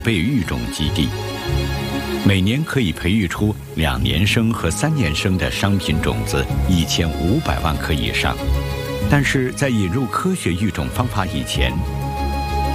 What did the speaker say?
备育种基地，每年可以培育出2年生和3年生的商品种子1500万颗以上。但是在引入科学育种方法以前，